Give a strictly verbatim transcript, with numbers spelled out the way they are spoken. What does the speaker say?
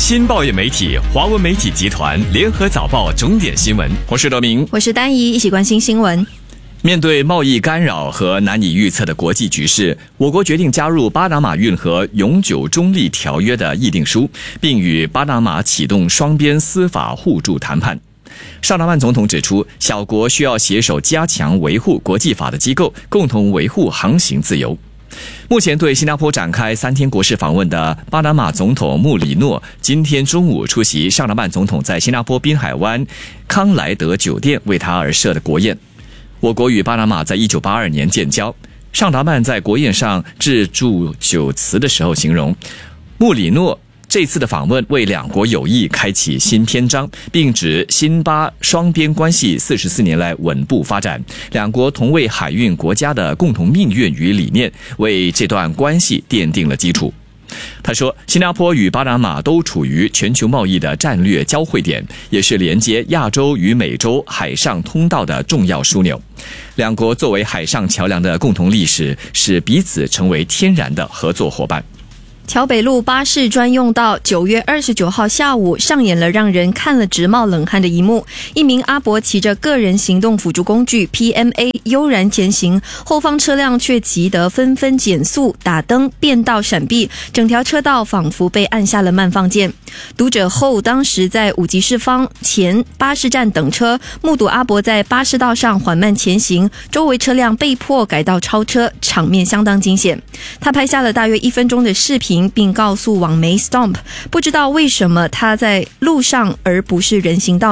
新报业媒体华文媒体集团联合早报钟点新闻，我是德明， 我是丹怡，一起关心新闻。 面对贸易干扰和难以预测的国际局势，我国决定加入巴拿马运河永久中立条约的议定书，并与巴拿马启动双边司法互助谈判。尚达曼总统指出，小国需要携手加强维护国际法的机构，共同维护航行自由。目前对新加坡展开三天国事访问的巴拿马总统穆里诺，今天中午出席尚达曼总统在新加坡滨海湾康莱德酒店为他而设的国宴。我国与巴拿马在一九八二年建交，尚达曼在国宴上致祝酒词的时候形容，穆里诺这次的访问为两国友谊开启新篇章，并指新巴双边关系四十四年来稳步发展，两国同为海运国家的共同命运与理念为这段关系奠定了基础。他说，新加坡与巴拿马都处于全球贸易的战略交汇点，也是连接亚洲与美洲海上通道的重要枢纽。两国作为海上桥梁的共同历史，使彼此成为天然的合作伙伴。 桥北路巴士专用道九月二十九号下午上演了让人看了直冒冷汗的一幕，一名阿伯骑着个人行动辅助工具 P M A 悠然前行，后方车辆却急得纷纷减速、打灯、变道闪避，整条车道仿佛被按下了慢放键。读者后当时在五级市方前巴士站等车，目睹阿伯在巴士道上缓慢前行，周围车辆被迫改道超车，场面相当惊险。他拍下了大约一分钟的视频，并告诉网媒 Stomp， 不知道为什么他在路上而不是人行道